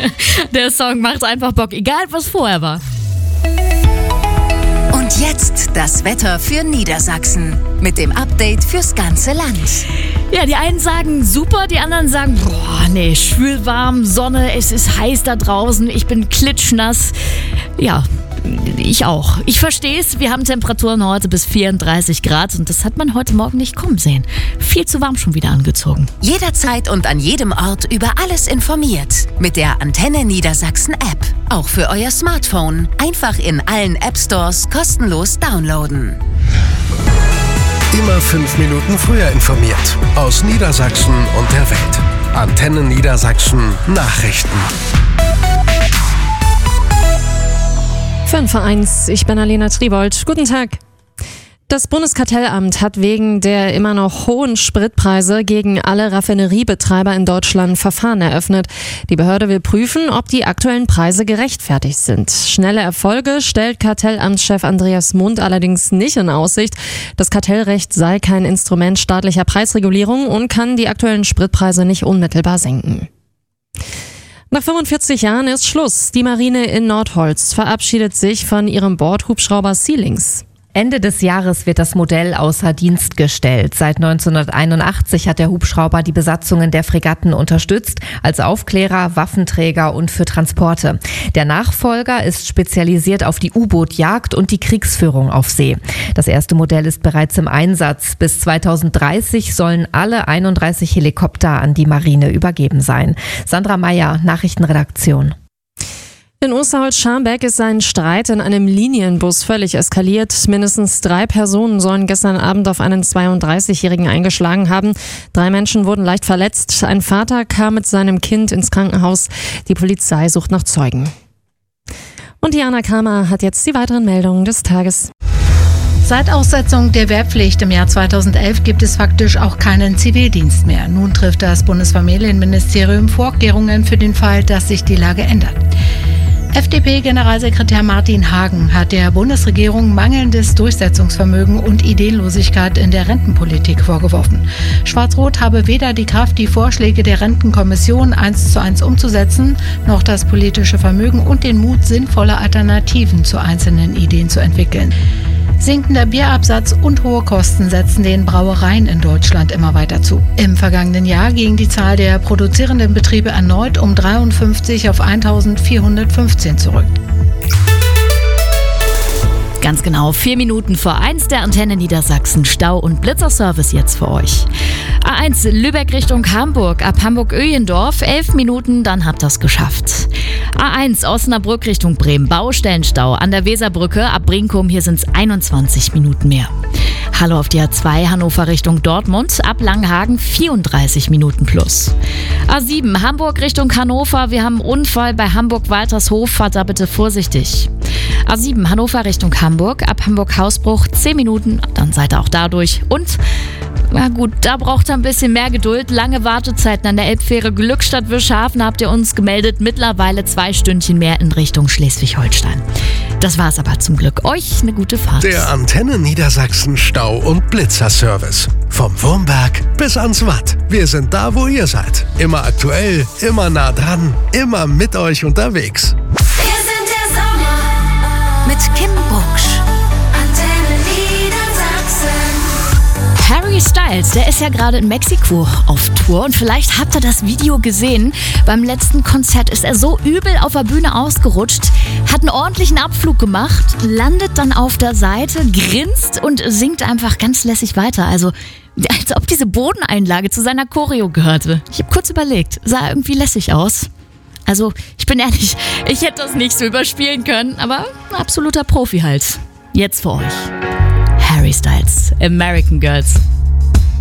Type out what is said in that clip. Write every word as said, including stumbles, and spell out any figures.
Der Song macht einfach Bock, egal was vorher war. Und jetzt das Wetter für Niedersachsen mit dem Update fürs ganze Land. Ja, die einen sagen super, die anderen sagen, boah, nee, schwül warm, Sonne, es ist heiß da draußen, ich bin klitschnass. Ja, ich auch. Ich verstehe es, wir haben Temperaturen heute bis vierunddreißig Grad und das hat man heute Morgen nicht kommen sehen. Viel zu warm schon wieder angezogen. Jederzeit und an jedem Ort über alles informiert. Mit der Antenne Niedersachsen App. Auch für euer Smartphone. Einfach in allen App Stores kostenlos downloaden. Immer fünf Minuten früher informiert. Aus Niedersachsen und der Welt. Antenne Niedersachsen Nachrichten. fünf vor eins, ich bin Alena Tribold. Guten Tag. Das Bundeskartellamt hat wegen der immer noch hohen Spritpreise gegen alle Raffineriebetreiber in Deutschland Verfahren eröffnet. Die Behörde will prüfen, ob die aktuellen Preise gerechtfertigt sind. Schnelle Erfolge stellt Kartellamtschef Andreas Mund allerdings nicht in Aussicht. Das Kartellrecht sei kein Instrument staatlicher Preisregulierung und kann die aktuellen Spritpreise nicht unmittelbar senken. Nach fünfundvierzig Jahren ist Schluss. Die Marine in Nordholz verabschiedet sich von ihrem Bordhubschrauber Sealings. Ende des Jahres wird das Modell außer Dienst gestellt. Seit neunzehnhunderteinundachtzig hat der Hubschrauber die Besatzungen der Fregatten unterstützt, als Aufklärer, Waffenträger und für Transporte. Der Nachfolger ist spezialisiert auf die U-Boot-Jagd und die Kriegsführung auf See. Das erste Modell ist bereits im Einsatz. Bis zweitausenddreißig sollen alle einunddreißig Helikopter an die Marine übergeben sein. Sandra Meyer, Nachrichtenredaktion. In Osterholz-Scharmbeck ist ein Streit in einem Linienbus völlig eskaliert. Mindestens drei Personen sollen gestern Abend auf einen zweiunddreißigjährigen eingeschlagen haben. Drei Menschen wurden leicht verletzt. Ein Vater kam mit seinem Kind ins Krankenhaus. Die Polizei sucht nach Zeugen. Und Diana Kramer hat jetzt die weiteren Meldungen des Tages. Seit Aussetzung der Wehrpflicht im Jahr zweitausendelf gibt es faktisch auch keinen Zivildienst mehr. Nun trifft das Bundesfamilienministerium Vorkehrungen für den Fall, dass sich die Lage ändert. F D P-Generalsekretär Martin Hagen hat der Bundesregierung mangelndes Durchsetzungsvermögen und Ideenlosigkeit in der Rentenpolitik vorgeworfen. Schwarz-Rot habe weder die Kraft, die Vorschläge der Rentenkommission eins zu eins umzusetzen, noch das politische Vermögen und den Mut, sinnvolle Alternativen zu einzelnen Ideen zu entwickeln. Sinkender Bierabsatz und hohe Kosten setzen den Brauereien in Deutschland immer weiter zu. Im vergangenen Jahr ging die Zahl der produzierenden Betriebe erneut um dreiundfünfzig auf eintausendvierhundertfünfzehn zurück. Ganz genau, vier Minuten vor eins der Antenne Niedersachsen. Stau- und Blitzerservice jetzt für euch. A eins Lübeck Richtung Hamburg, ab Hamburg-Öhlendorf, elf Minuten, dann habt ihr es geschafft. A eins Osnabrück Richtung Bremen, Baustellenstau an der Weserbrücke, ab Brinkum, hier sind es einundzwanzig Minuten mehr. Hallo auf die A zwei Hannover Richtung Dortmund, ab Langenhagen vierunddreißig Minuten plus. A sieben Hamburg Richtung Hannover, wir haben einen Unfall bei Hamburg-Waltershof, fahrt da bitte vorsichtig. A sieben Hannover Richtung Hamburg, ab Hamburg-Hausbruch zehn Minuten, dann seid ihr auch da durch. Und, na gut, da braucht ihr ein bisschen mehr Geduld. Lange Wartezeiten an der Elbfähre Glückstadt-Wischhafen habt ihr uns gemeldet. Mittlerweile zwei Stündchen mehr in Richtung Schleswig-Holstein. Das war's aber zum Glück. Euch eine gute Fahrt. Der Antenne Niedersachsen Stau- und Blitzerservice. Vom Wurmberg bis ans Watt. Wir sind da, wo ihr seid. Immer aktuell, immer nah dran, immer mit euch unterwegs. Mit Kim Bucksch. Antenne Niedersachsen. Harry Styles, der ist ja gerade in Mexiko auf Tour und vielleicht habt ihr das Video gesehen. Beim letzten Konzert ist er so übel auf der Bühne ausgerutscht, hat einen ordentlichen Abflug gemacht, landet dann auf der Seite, grinst und singt einfach ganz lässig weiter. Also als ob diese Bodeneinlage zu seiner Choreo gehörte. Ich habe kurz überlegt, sah irgendwie lässig aus. Also, ich bin ehrlich, ich hätte das nicht so überspielen können, aber ein absoluter Profi halt. Jetzt für euch. Harry Styles, American Girls.